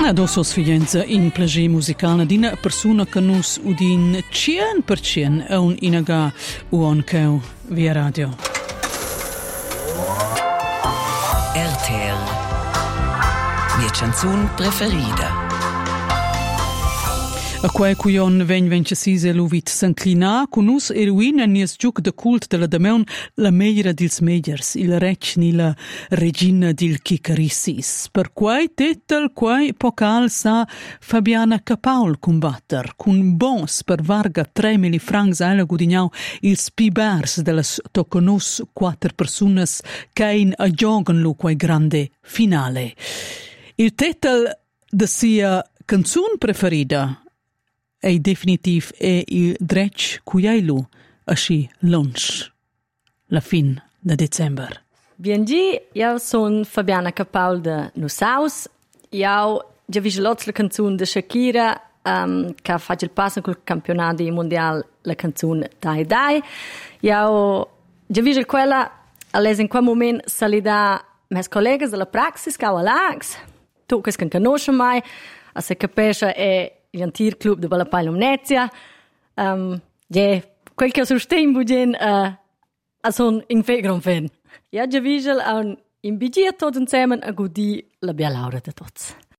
Adesso sfidenza in plagé musicale di una persona che nus udin 100% è un inaga uon keu via radio. RTL Mia canzun preferida. A quei cuion ven sise luvit s'inclina con us eroina nies giuc de cult della dameun la megliera dils mediers, il rec ni la regina dil chicarissis. Per quei tetel quei pocal sa Fabiana Capaul combatter, cun bons per varga 3.000 francs alla gudignau ils pibers dellas toconus 4 personas cain a giogan lu quei grande finale. Il tetel de sia canzun preferida e definitiv è il drech cuiailu asci lunch, la fin de december. Biengi, io son Fabiana Capaul de Nussaus. Io già visto la canzone di Shakira che fa il passo col campionato mondiale la canzone Dai Dai. Io già visto quella all'es in quel momento salida mes colleghi della praxis che Alex, tu che conosci mai, a se capisce è il club de Balla Paila Omnezia. Quel che sostengo a son in gran fan. Ja, già visto in budget tot insieme a gudi la bia laura de tots.